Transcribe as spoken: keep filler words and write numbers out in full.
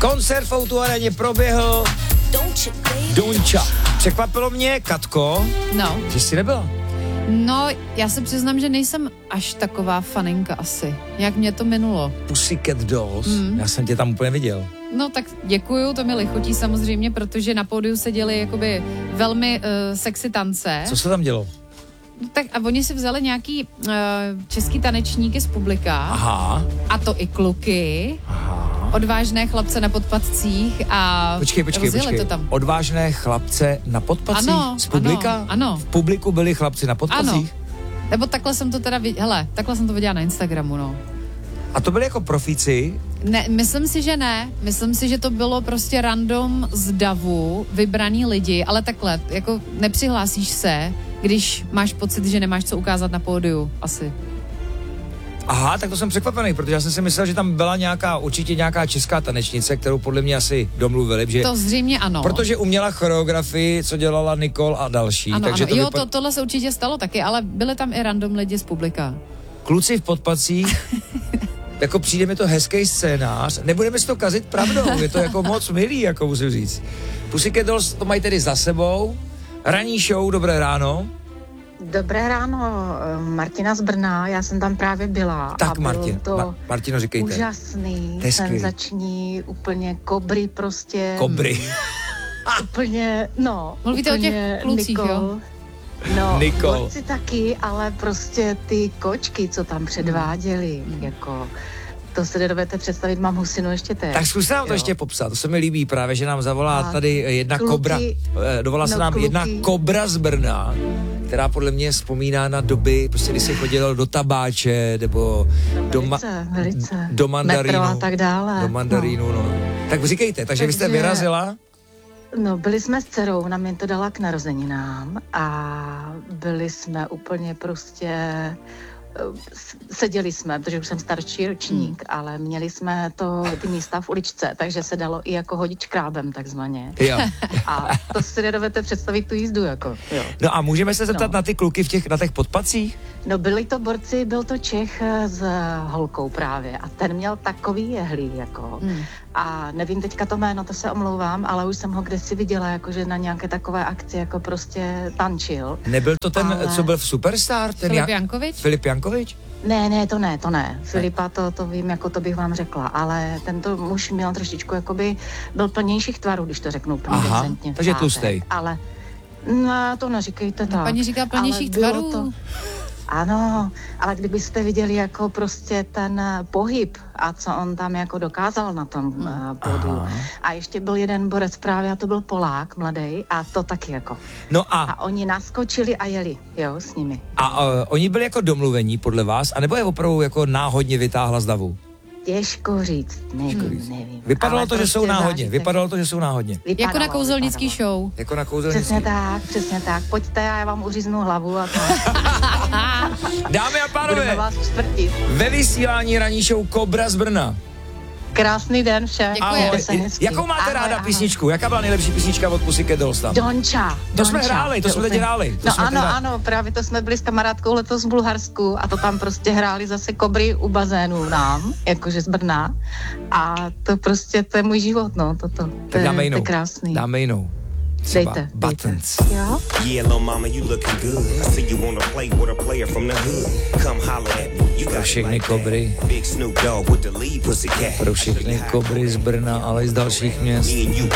Koncert v O dva aréně proběhl. Donča. Překvapilo mě, Katko, No. že jsi nebyla. No, já se přiznám, že nejsem až taková faninka asi. Jak mě to minulo. Pussycat Dolls, Mm. já jsem tě tam úplně viděl. No tak děkuju, to mi lichotí samozřejmě, protože na pódiu se děly jakoby velmi uh, sexy tance. Co se tam dělo? No, tak a oni si vzali nějaký uh, český tanečníky z publika. Aha. A to i kluky. Aha. Odvážné chlapce na podpatcích a Počkej, počkej, rozjeli počkej. to tam. Odvážné chlapce na podpacích Ano, z publika? ano, ano. V publiku byli chlapci na podpacích? Ano. Nebo takhle jsem to teda viděla, hele, takhle jsem to viděla na Instagramu, no. A to byli jako profíci? Ne, myslím si, že ne. Myslím si, že to bylo prostě random z davu, vybraný lidi, ale takhle, jako nepřihlásíš se, když máš pocit, že nemáš co ukázat na pódiu, asi. Aha, tak to jsem překvapený, protože já jsem si myslel, že tam byla nějaká, určitě nějaká česká tanečnice, kterou podle mě asi domluvili, že... To zřejmě ano. Protože uměla choreografii, co dělala Nicole a další. Ano, takže ano. to Jo, vypad... to, tohle se určitě stalo taky, ale byly tam i random lidi z publika. Kluci v podpacích, jako přijde mi to hezký scénář, nebudeme si to kazit pravdou, je to jako moc milý, jako musím říct. Pussycat Dolls to mají tedy za sebou, ranní show, dobré ráno. Dobré ráno, Martina z Brna, já jsem tam právě byla. Tak a bylo Martin, to Ma- Martino, říkejte. úžasný, To je skvělý. senzační, úplně kobry prostě. Kobry. Úplně, no. Mluvíte o úplně těch klucích, Nicole. jo? No, Nicole. borci taky, ale prostě ty kočky, co tam předváděli, hmm. jako... To se nedovedete představit, mám husinu ještě teď. Tak zkuste nám to jo. ještě popsat, to se mi líbí právě, že nám zavolá A tady jedna kluky- kobra, eh, dovolala se no, nám kluky. jedna kobra z Brna, která podle mě vzpomíná na doby, prostě když se chodilo do tabáče, nebo No, do, ma- velice, velice. do mandarínu. Metro a tak dále. Do mandarínu, no. no. Tak říkejte, takže vy jste Takže- vyrazila? No, byli jsme s dcerou, nám jen to dala k narozeninám a byli jsme úplně prostě, eh, s- seděli jsme, protože už jsem starší ročník, hmm. ale měli jsme to, ty místa v uličce, takže se dalo i jako hodit škrábem takzvaně. Jo. A to si nedovedete představit tu jízdu, jako, jo. No a můžeme se zeptat No. na ty kluky v těch, na těch podpacích? No, byli to borci, byl to Čech eh, s holkou právě a ten měl takový jehlí, jako. Hmm. A nevím teďka to jméno, to se omlouvám, ale už jsem ho kdesi viděla, jakože na nějaké takové akci, jako prostě tančil. Nebyl to ten, Ale- co byl v Superstar? Ten Filip ja- Jankovič? Filip Jankovič? Ne, ne, to ne, to ne. Filipa, to, to vím, jako to bych vám řekla, ale tento muž měl trošičku, jakoby, byl plnějších tvarů, když to řeknu úplně Aha, decentně. takže v tváře. tlustej. Ale, no, to neříkejte tak. Paní říká plnějších Ale bylo tvarů. to- Ano, ale kdybyste viděli jako prostě ten eh, pohyb a co on tam jako dokázal na tom uh, pódiu. A ještě byl jeden borec právě a to byl Polák, mladý, a to taky jako. No a, A oni naskočili a jeli, jo, s nimi. a uh, oni byli jako domluvení podle vás, anebo je opravdu jako náhodně vytáhla z davu? Těžko říct, nevím, nevím. Vypadalo Ale to, že prostě jsou náhodně, zážitek. vypadalo to, že jsou náhodně. Vypadalo, Jako na kouzelnický vypadalo. show. Jako na kouzelnický. Přesně tak, přesně tak. Pojďte a já vám uříznu hlavu a to. Dámy a Budeme pánové, vás čtvrtit. ve vysílání ranní show Kobra z Brna. Krásný den všem. Děkuji. Ahoj. Mějte se hezky. Jakou máte Ahoj, ráda ahoj. písničku? Jaká byla nejlepší písnička od Pussycat Dolls tam? Donča. To jsme Donča. hráli, to jsme teď úplně- hráli, to No jsme ano, teda- ano, právě to jsme byli s kamarádkou letos v Bulharsku a to tam prostě hráli zase kobry u bazénu nám, jakože z Brna. A to prostě, to je můj život, no, toto. To Tak je, dáme to je jinou. krásný. Dáme jinou. Třeba Dejte, Buttons. dejte. Jo? Yeah, little mama, you looking good. I see you wanna play with a player from the hood. Come holler at me. You Pro got všechny like kobry, that. Big Snoop Dogg with the lead pussycat. pro všechny kobry z Brna, ale i z dalších měst. Me and you